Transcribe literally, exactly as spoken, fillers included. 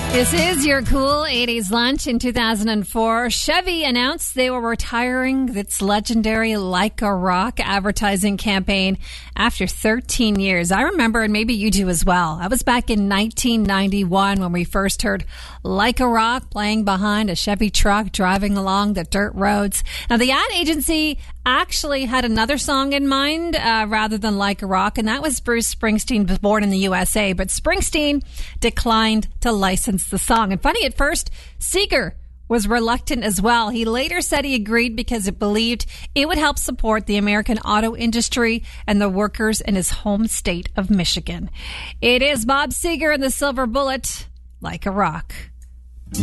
This is your cool eighties lunch. In two thousand four, Chevy announced they were retiring its legendary Like a Rock advertising campaign after thirteen years. I remember, and maybe you do as well. I was back in nineteen ninety-one when we first heard Like a Rock playing behind a Chevy truck driving along the dirt roads. Now, the ad agency actually had another song in mind uh, rather than Like a Rock, and that was Bruce Springsteen, born in the U S A. But Springsteen declined to license the song. And funny, at first, Seeger was reluctant as well. He later said he agreed because it believed it would help support the American auto industry and the workers in his home state of Michigan. It is Bob Seger and the Silver Bullet, Like a Rock.